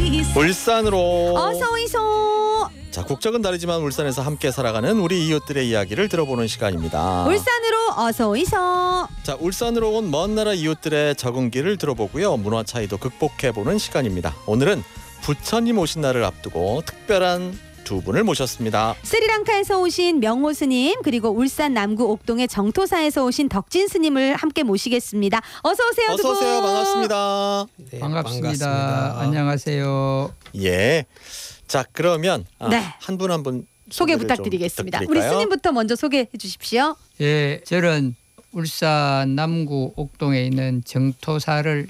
울산으로 어서 오이소. 자, 국적은 다르지만 울산에서 함께 살아가는 우리 이웃들의 이야기를 들어보는 시간입니다. 울산으로 어서 오이소. 자, 울산으로 온 먼 나라 이웃들의 적응기를 들어보고요, 문화 차이도 극복해보는 시간입니다. 오늘은 부처님 오신 날을 앞두고 특별한 두 분을 모셨습니다. 스리랑카에서 오신 명호 스님, 그리고 울산 남구 옥동의 정토사에서 오신 덕진 스님을 함께 모시겠습니다. 어서 오세요. 두 분. 어서 오세요. 반갑습니다. 네, 반갑습니다. 안녕하세요. 예. 자, 그러면 네. 한 분 한 분 소개 소개를 좀 부탁드리겠습니다. 우리 부탁드릴까요? 스님부터 먼저 소개해 주십시오. 예, 저는 울산 남구 옥동에 있는 정토사를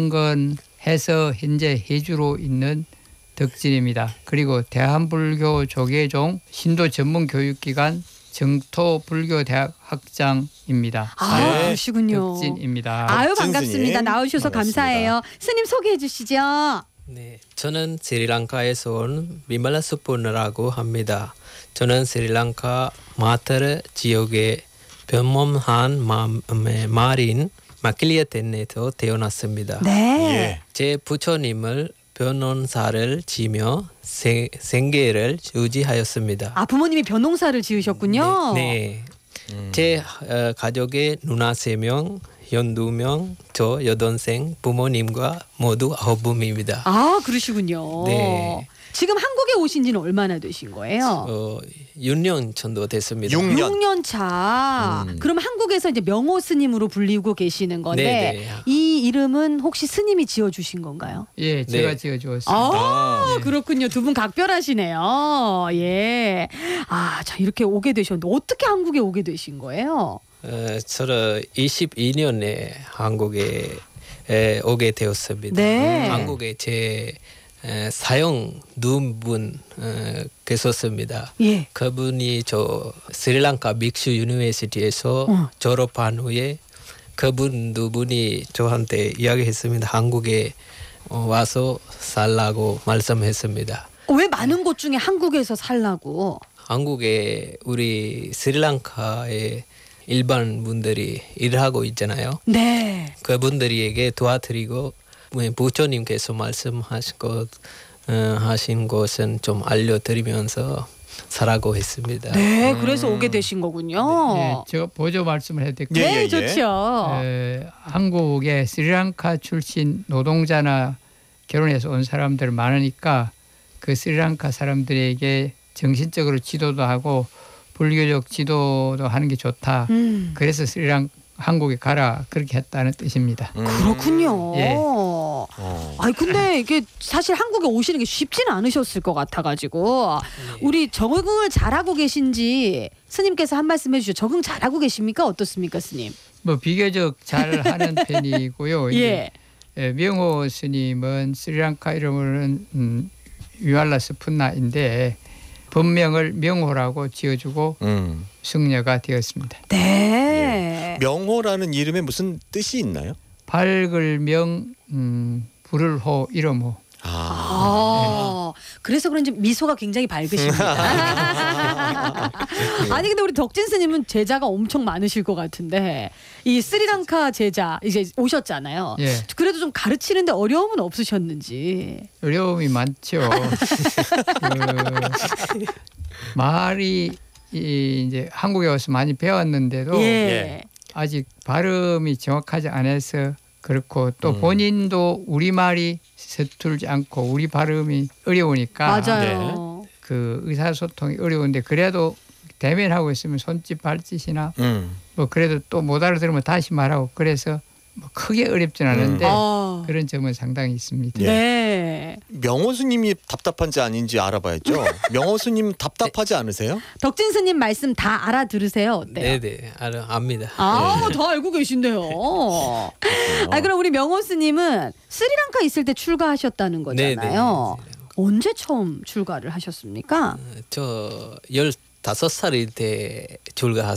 창건해서 현재 해주로 있는 덕진입니다. 그리고 대한불교 조계종 신도 전문 교육기관 정토불교대학 학장입니다. 네. 그러시군요. 덕진입니다. 아유, 덕진 반갑습니다. 스님. 나오셔서 반갑습니다. 감사해요. 스님 소개해 주시죠. 네, 저는 스리랑카에서 온 비말라 수포너라고 합니다. 저는 스리랑카 마타르 지역의 변범한 마을인 마킬리아텐에서 태어났습니다. 네. 예. 제 부처님을 변론사를 지며 생계를 유지하였습니다. 아, 부모님이 변홍사를 지으셨군요. 네. 제 가족의 누나 3명, 현 2명, 저 여동생, 부모님과 모두 9분입니다. 아, 그러시군요. 네. 지금 한국에 오신 지는 얼마나 되신 거예요? 6년 정도 됐습니다. 6년. 6년 차. 그럼 한국에서 이제 명호 스님으로 불리고 계시는 건데, 네. 이 이름은 혹시 스님이 지어주신 건가요? 예, 제가 네. 지어주었습니다. 아, 네. 그렇군요. 두 분 각별하시네요. 예. 아, 자, 이렇게 오게 되셨는데 어떻게 한국에 오게 되신 거예요? 저는 22년에 한국에 오게 되었습니다. 네. 한국에 제 사형 2분 계셨습니다. 예. 그분이 저 스리랑카 믹스 유니버시티에서 졸업한 후에 그분 2분이 저한테 이야기했습니다. 한국에 와서 살라고 말씀했습니다. 왜 많은 곳 중에 한국에서 살라고? 한국에 우리 스리랑카의 일반 분들이 일하고 있잖아요. 네. 그분들에게 도와드리고 부처님께서 하신 것은 좀 알려드리면서 살라고 했습니다. 네, 그래서 오게 되신 거군요. 예, 저 보조 말씀을 해도 될까요? 네, 예, 예. 좋죠. 한국에 스리랑카 출신 노동자나 결혼해서 온 사람들 많으니까 그 스리랑카 사람들에게 정신적으로 지도도 하고 불교적 지도도 하는 게 좋다. 그래서 한국에 가라 그렇게 했다는 뜻입니다. 그렇군요. 예. 아니, 근데 이게 사실 한국에 오시는 게 쉽지는 않으셨을 것 같아가지고 우리 적응을 잘하고 계신지 스님께서 한 말씀 해주시죠. 적응 잘하고 계십니까? 어떻습니까, 스님? 뭐 비교적 잘하는 편이고요. 예. 명호 스님은 스리랑카 이름으로는 위왈라스 푼나인데 본명을 명호라고 지어주고 승려가 되었습니다. 네. 명호라는 이름에 무슨 뜻이 있나요? 밝을 명, 불을 호, 이름호. 그래서 그런지 미소가 굉장히 밝으십니다. 아니, 근데 우리 덕진 스님은 제자가 엄청 많으실 것 같은데 이 스리랑카 제자 이제 오셨잖아요. 예. 그래도 좀 가르치는데 어려움은 없으셨는지. 어려움이 많죠. 말이 이제 한국에 와서 많이 배웠는데도 예. 아직 발음이 정확하지 않아서 그렇고 또 본인도 우리말이 서툴지 않고 우리 발음이 어려우니까 맞아요. 그 의사소통이 어려운데 그래도 대면하고 있으면 손짓 발짓이나 뭐 그래도 또 못 알아들으면 다시 말하고 그래서 뭐 크게 어렵진 않은데 그런 점은 상당히 있습니다. 예. 네. 명호 스님이 답답한지 아닌지 알아봐야죠. 명호 스님 답답하지 않으세요? 덕진 스님 말씀 다 알아들으세요? 어때요? 네네, 압니다. 더 알고 계신데요. 그럼 우리 명호 스님은 스리랑카 있을 때 출가하셨다는 거잖아요. 네네. 언제 처음 출가를 하셨습니까? 저 15살일 때 출가